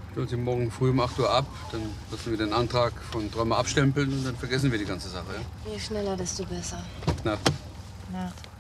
Holen Sie morgen früh um 8 Uhr ab, dann müssen wir den Antrag von Trömer abstempeln und dann vergessen wir die ganze Sache. Ja? Je schneller, desto besser. Nacht. Nacht.